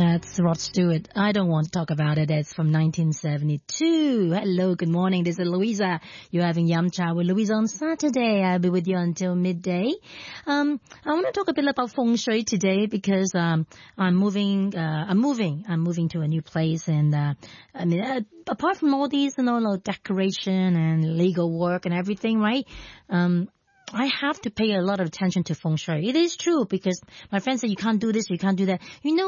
That's Rod Stewart. I don't want to talk about it. It's from 1972. Hello, good morning. This is Louisa. You're having Yum Cha with Louisa on Saturday. I'll be with you until midday. I want to talk a bit about feng shui today because I'm moving to a new place, and apart from all these, like decoration and legal work and everything, right? I have to pay a lot of attention to feng shui. It is true because my friend said you can't do this, you can't do that.